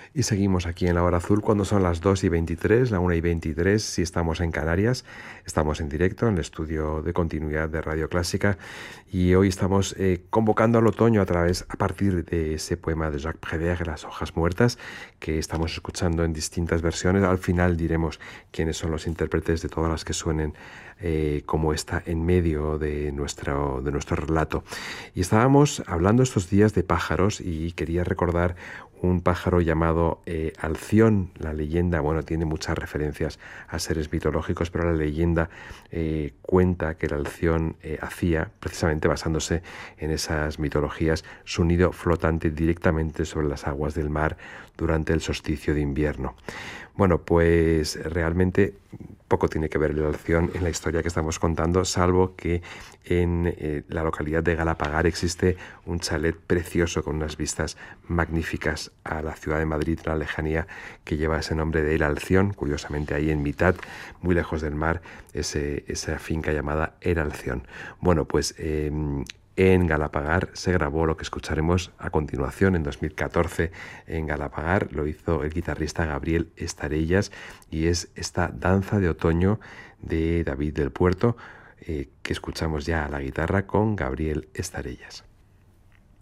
Y seguimos aquí en la hora azul cuando son las 2:23, la 1:23, si estamos en Canarias. Estamos en directo en el estudio de continuidad de Radio Clásica y hoy estamos convocando al otoño a partir de ese poema de Jacques Prévert, Las hojas muertas, que estamos escuchando en distintas versiones. Al final diremos quiénes son los intérpretes de todas las que suenen como esta en medio de nuestro relato. Y estábamos hablando estos días de pájaros y quería recordar un pájaro llamado Alción. La leyenda, bueno, tiene muchas referencias a seres mitológicos, pero la leyenda cuenta que el Alción hacía, precisamente basándose en esas mitologías, su nido flotante directamente sobre las aguas del mar durante el solsticio de invierno. Bueno, pues realmente poco tiene que ver el Alción en la historia que estamos contando, salvo que en la localidad de Galapagar existe un chalet precioso con unas vistas magníficas a la ciudad de Madrid, en la lejanía, que lleva ese nombre de El Alción. Curiosamente, ahí en mitad, muy lejos del mar, esa finca llamada El Alción. Bueno, pues en Galapagar se grabó lo que escucharemos a continuación en 2014 en Galapagar. Lo hizo el guitarrista Gabriel Estarellas y es esta danza de otoño de David del Puerto que escuchamos ya a la guitarra con Gabriel Estarellas.